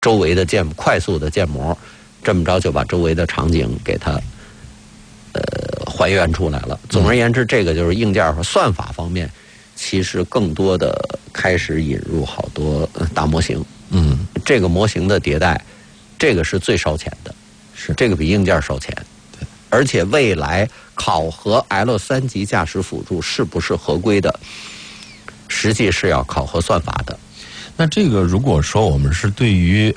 周围的快速的建模，这么着就把周围的场景给它还原出来了。总而言之，这个就是硬件和算法方面，其实更多的开始引入好多大模型。这个模型的迭代，这个是最烧钱的， 是这个比硬件烧钱。 对， 而且未来考核 L3级驾驶辅助是不是合规的，实际是要考核算法的。 那这个如果说我们是对于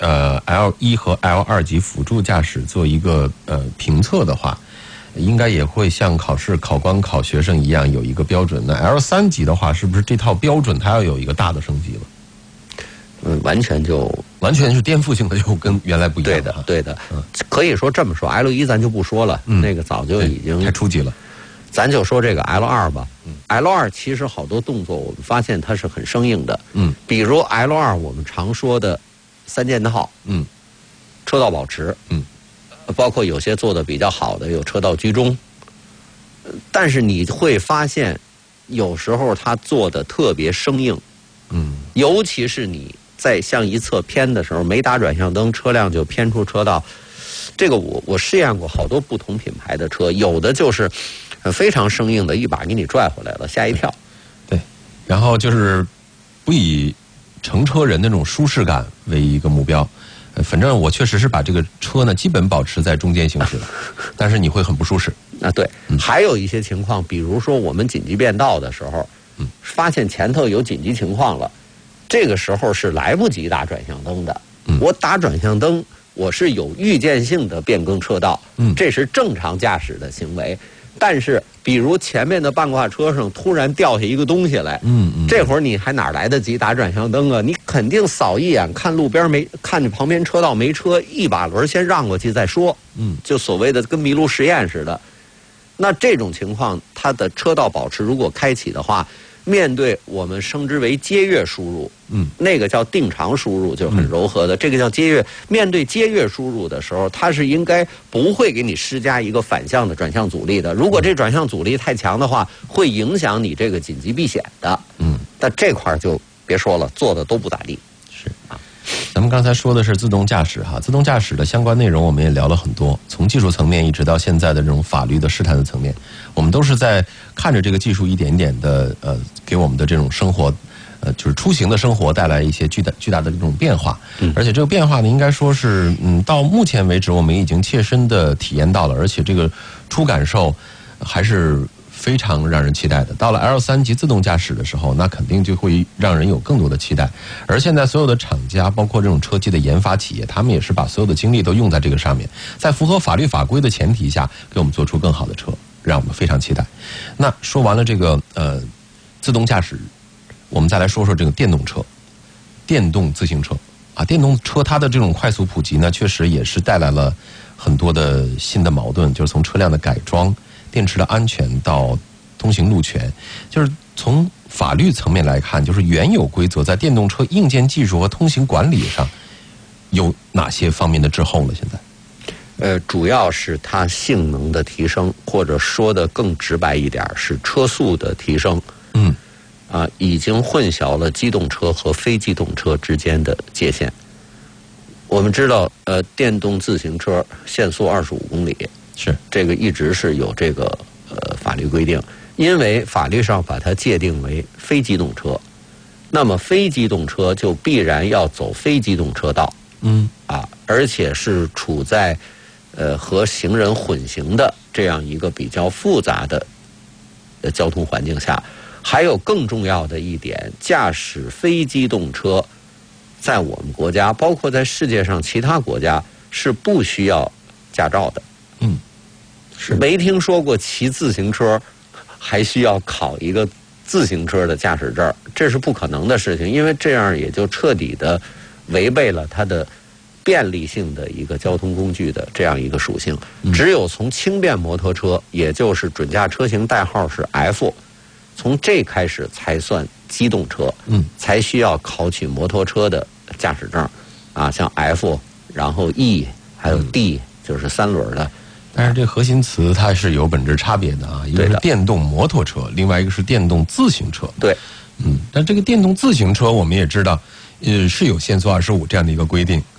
L1和 L2级辅助驾驶做一个评测的话，应该也会像考试考官考学生一样有一个标准。那 L3级的话，是不是这套标准它要有一个大的升级了？ 完全是颠覆性的，就跟原来不一样。 对的，可以说这么说。L1咱就不说了，那个早就已经太初级了。 咱就说这个 L2吧。L2其实好多动作我们发现它是很生硬的。比如 L2我们常说的3件套，车道保持，包括有些做的比较好的有车道居中，但是你会发现有时候它做的特别生硬。尤其是你在向一侧偏的时候，没打转向灯，车辆就偏出车道。这个我试验过好多不同品牌的车，有的就是非常生硬的，一把给你拽回来了，吓一跳。 对，然后就是不以乘车人的那种舒适感为一个目标。反正我确实是把这个车呢基本保持在中间行驶了，但是你会很不舒适。 对，还有一些情况，比如说我们紧急变道的时候，发现前头有紧急情况了，这个时候是来不及打转向灯的。我打转向灯，我是有预见性的变更车道，这是正常驾驶的行为。但是，比如前面的半挂车上突然掉下一个东西来，这会儿你还哪来得及打转向灯啊？你肯定扫一眼，看路边没，看着旁边车道没车，一把轮先让过去再说。就所谓的跟麋鹿实验似的。那这种情况，它的车道保持如果开启的话，面对我们称之为接跃输入，那个叫定常输入，就是很柔和的，这个叫接跃。面对接跃输入的时候，它是应该不会给你施加一个反向的转向阻力的。如果这转向阻力太强的话，会影响你这个紧急避险的。但这块就别说了，做的都不咋地。 是啊。咱们刚才说的是自动驾驶哈，自动驾驶的相关内容我们也聊了很多，从技术层面一直到现在的这种法律的试探的层面，我们都是在看着这个技术一点一点的给我们的这种生活就是出行的生活带来一些巨大的这种变化。而且这个变化呢，应该说是到目前为止我们已经切身的体验到了，而且这个初感受还是非常让人期待的。到了 L3级自动驾驶的时候，那肯定就会让人有更多的期待。而现在所有的厂家，包括这种车机的研发企业，他们也是把所有的精力都用在这个上面，在符合法律法规的前提下，给我们做出更好的车，让我们非常期待。那说完了这个自动驾驶，我们再来说说这个电动车、电动自行车啊。电动车它的这种快速普及呢，确实也是带来了很多的新的矛盾，就是从车辆的改装、电池的安全到通行路权，就是从法律层面来看，就是原有规则在电动车硬件技术和通行管理上有哪些方面的滞后了？现在， 主要是它性能的提升，或者说的更直白一点，是车速的提升。已经混淆了机动车和非机动车之间的界限。我们知道，电动自行车限速25公里。 是这个一直是有这个法律规定，因为法律上把它界定为非机动车，那么非机动车就必然要走非机动车道，而且是处在和行人混行的这样一个比较复杂的交通环境下。还有更重要的一点，驾驶非机动车在我们国家，包括在世界上其他国家是不需要驾照的。是没听说过骑自行车还需要考一个自行车的驾驶证，这是不可能的事情，因为这样也就彻底的违背了它的便利性的一个交通工具的这样一个属性。只有从轻便摩托车，也就是准驾车型代号是 F， 从这开始才算机动车，才需要考取摩托车的驾驶证像 F， 然后 E 还有 D， 就是3轮的。 但是这核心词它是有本质差别的啊，一个是电动摩托车，另外一个是电动自行车。 对， 但这个电动自行车我们也知道，是有限速25这样的一个规定，